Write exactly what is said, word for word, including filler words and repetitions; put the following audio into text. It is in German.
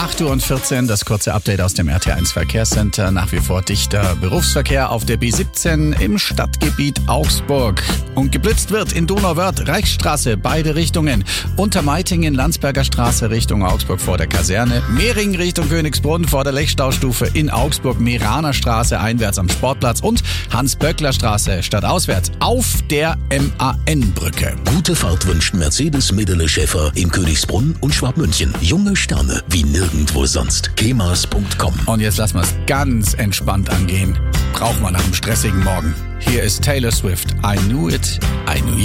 acht Uhr vierzehn, das kurze Update aus dem R T eins Verkehrscenter. Nach wie vor dichter Berufsverkehr auf der B siebzehn im Stadtgebiet Augsburg. Und geblitzt wird in Donauwörth, Reichsstraße, beide Richtungen. Untermeitingen, Landsberger Straße Richtung Augsburg vor der Kaserne. Mehring Richtung Königsbrunn vor der Lechstaustufe in Augsburg. Meraner Straße einwärts am Sportplatz. Und Hans-Böckler-Straße stadtauswärts auf der M A N-Brücke. Gute Fahrt wünscht Mercedes Medele Schäfer in Königsbrunn und Schwabmünchen. Junge Sterne wie nirgendwo sonst. kemas punkt com. Und jetzt lassen wir es ganz entspannt angehen. Braucht man nach einem stressigen Morgen. Hier ist Taylor Swift. I knew it, I knew you.